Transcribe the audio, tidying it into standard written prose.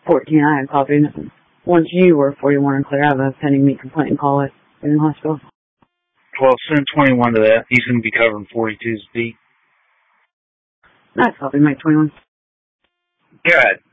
14, I have a copy. Once you were 41 and clear, I have a pending meat complaint and call it in the hospital. Well, send 21 to that. He's going to be covering 42's beat. Nice copy, Mike 21. Good.